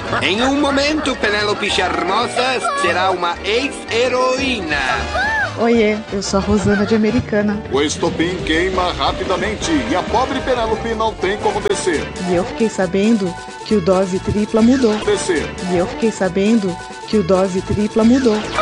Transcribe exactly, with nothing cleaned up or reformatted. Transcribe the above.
Em um momento, Penélope Charmosa será uma ex-heroína. Oiê, eu sou a Rosana de Americana. O estopim queima rapidamente e a pobre Penélope não tem como descer. E eu fiquei sabendo que o Dose Tripla mudou. Descer. E eu fiquei sabendo que o Dose Tripla mudou.